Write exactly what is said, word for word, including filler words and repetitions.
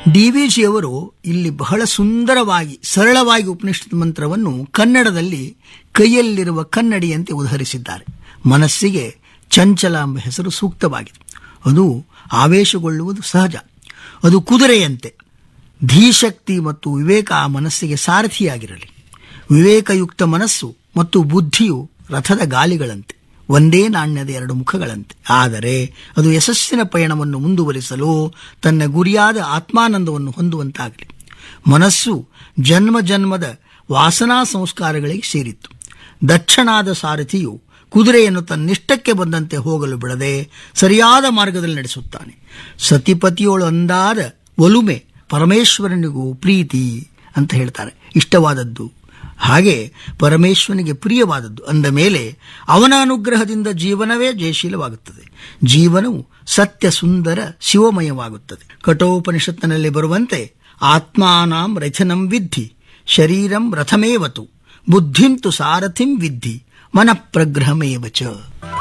D V ಜಿಯವರು ಇಲ್ಲಿ ಬಹಳ ಸುಂದರವಾಗಿ ಸರಳವಾಗಿ ಉಪನಿಷತ್ ಮಂತ್ರವನ್ನು ಕನ್ನಡದಲ್ಲಿ ಕೈಯಲ್ಲಿರುವ ಕನ್ನಡಿಯಂತೆ ಉದಹರಿಸಿದ್ದಾರೆ. ಮನಸ್ಸಿಗೆ ಚಂಚಲ ಎಂಬ ಹೆಸರು ಸೂಕ್ತವಾಗಿದೆ. ಅದು ಆವೇಶಗೊಳ್ಳುವುದು ಸಹಜ. ಅದು ಕುದುರೆಯಂತೆ. ಧೀಶಕ್ತಿ ಮತ್ತು ವಿವೇಕ ಆ ಮನಸ್ಸಿಗೆ ಸಾರಥಿಯಾಗಿರಲಿ. ವಿವೇಕಯುಕ್ತ ಮನಸ್ಸು ಮತ್ತು ಬುದ್ಧಿಯು ರಥದ ಗಾಲಿಗಳಂತೆ, ಒಂದೇ ನಾಣ್ಯದ ಎರಡು ಮುಖಗಳಂತೆ. ಆದರೆ ಅದು ಯಶಸ್ಸಿನ ಪಯಣವನ್ನು ಮುಂದುವರಿಸಲು ತನ್ನ ಗುರಿಯಾದ ಆತ್ಮಾನಂದವನ್ನು ಹೊಂದುವಂತಾಗಲಿ. ಮನಸ್ಸು ಜನ್ಮ ಜನ್ಮದ ವಾಸನಾ ಸಂಸ್ಕಾರಗಳಿಗೆ ಸೇರಿತ್ತು. ದಕ್ಷನಾದ ಸಾರಥಿಯು ಕುದುರೆಯನ್ನು ತನ್ನಿಷ್ಟಕ್ಕೆ ಬಂದಂತೆ ಹೋಗಲು ಬಿಡದೆ ಸರಿಯಾದ ಮಾರ್ಗದಲ್ಲಿ ನಡೆಸುತ್ತಾನೆ. ಸತಿಪತಿಯೋಳು ಅಂದಾದ ಒಲುಮೆ ಪರಮೇಶ್ವರನಿಗೂ ಪ್ರೀತಿ ಅಂತ ಹೇಳ್ತಾರೆ, ಇಷ್ಟವಾದದ್ದು. ಹಾಗೆ ಪರಮೇಶ್ವರನಿಗೆ ಪ್ರಿಯವಾದದ್ದು ಅಂದ ಮೇಲೆ ಅವನ ಅನುಗ್ರಹದಿಂದ ಜೀವನವೇ ಜಯಶೀಲವಾಗುತ್ತದೆ. ಜೀವನವು ಸತ್ಯ ಸುಂದರ ಶಿವಮಯವಾಗುತ್ತದೆ. ಕಠೋಪನಿಷತ್ತಿನಲ್ಲಿ ಬರುವಂತೆ ಆತ್ಮಾನಾಂ ರಥನಂ ವಿದ್ಧಿ ಶರೀರಂ ರಥಮೇವತು ಬುದ್ಧಿಂತು ಸಾರಥಿಂ ವಿದ್ಧಿ ಮನಃಪ್ರಗ್ರಹಮೇವ ಚ.